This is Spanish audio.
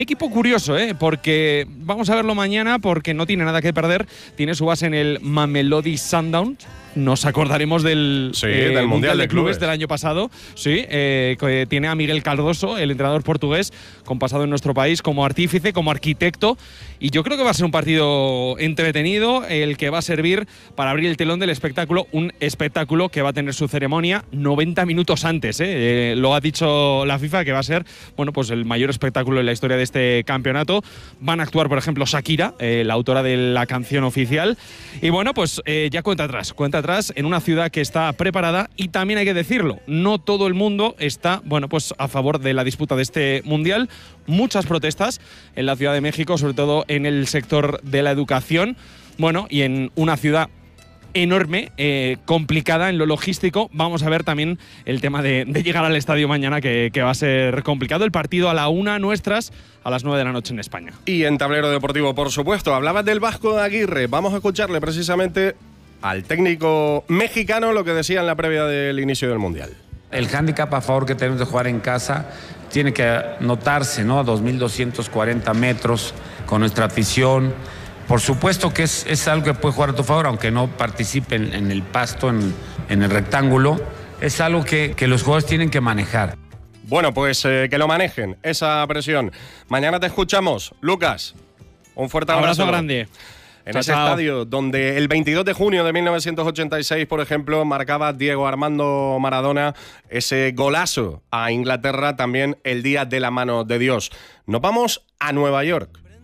Equipo curioso, porque vamos a verlo mañana porque no tiene nada que perder. Tiene su base en el Mamelodi Sundowns. Nos acordaremos del Mundial de Clubes del año pasado. Sí, que tiene a Miguel Cardoso, el entrenador portugués, con pasado en nuestro país como artífice, como arquitecto. Y yo creo que va a ser un partido entretenido, el que va a servir para abrir el telón del espectáculo. Un espectáculo que va a tener su ceremonia 90 minutos antes. Lo ha dicho la FIFA, que va a ser pues el mayor espectáculo en la historia de este campeonato. Van a actuar, por ejemplo, Shakira, la autora de la canción oficial. Y pues ya cuenta atrás en una ciudad que está preparada. Y también hay que decirlo, no todo el mundo está a favor de la disputa de este mundial. Muchas protestas en la Ciudad de México, sobre todo en el sector de la educación, y en una ciudad enorme, complicada en lo logístico. Vamos a ver también el tema de llegar al estadio mañana, que va a ser complicado. El partido a la 1 nuestras, a las 9 de la noche en España. Y en Tablero Deportivo, por supuesto. Hablabas del Vasco de Aguirre. Vamos a escucharle precisamente al técnico mexicano lo que decía en la previa del inicio del Mundial. El hándicap a favor que tenemos de jugar en casa tiene que notarse, ¿no? 2.240 metros con nuestra afición. Por supuesto que es algo que puede jugar a tu favor, aunque no participe en el pasto, en el rectángulo. Es algo que los jugadores tienen que manejar. Bueno, pues que lo manejen, esa presión. Mañana te escuchamos. Lucas, un fuerte abrazo. Abrazo grande. En ese estadio donde el 22 de junio de 1986, por ejemplo, marcaba Diego Armando Maradona ese golazo a Inglaterra, también el día de la mano de Dios. Nos vamos a Nueva York.